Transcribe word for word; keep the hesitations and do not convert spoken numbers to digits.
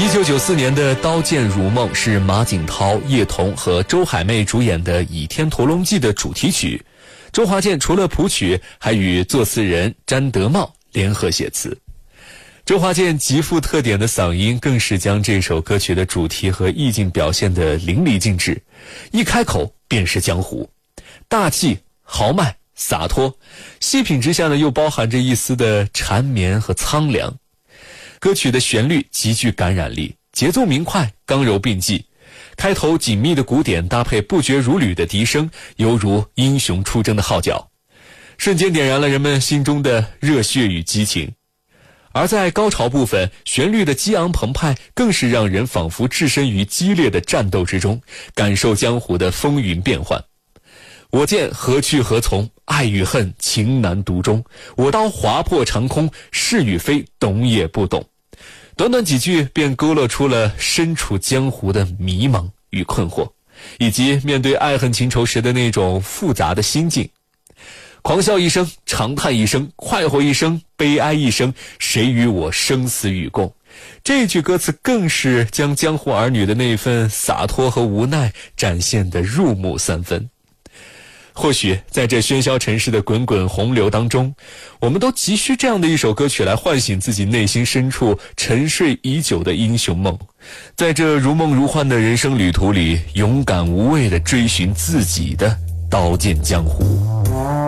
一九九四年的《刀剑如梦》是马景涛、叶童和周海媚主演的《倚天屠龙记》的主题曲。周华健除了谱曲，还与作词人詹德茂联合写词。周华健极富特点的嗓音更是将这首歌曲的主题和意境表现得淋漓尽致，一开口便是江湖，大气、豪迈、洒脱，细品之下呢，又包含着一丝的缠绵和苍凉。歌曲的旋律极具感染力，节奏明快，刚柔并济，开头紧密的鼓点搭配不绝如缕的笛声，犹如英雄出征的号角，瞬间点燃了人们心中的热血与激情。而在高潮部分，旋律的激昂澎湃更是让人仿佛置身于激烈的战斗之中，感受江湖的风云变幻。我见何去何从，爱与恨，情难独钟。我刀划破长空，是与非，懂也不懂。短短几句便勾勒出了身处江湖的迷茫与困惑，以及面对爱恨情仇时的那种复杂的心境。狂笑一声，长叹一声，快活一声，悲哀一声，谁与我生死与共。这句歌词更是将江湖儿女的那份洒脱和无奈展现得入木三分。或许在这喧嚣尘世的滚滚洪流当中，我们都急需这样的一首歌曲来唤醒自己内心深处沉睡已久的英雄梦，在这如梦如幻的人生旅途里，勇敢无畏地追寻自己的刀剑江湖。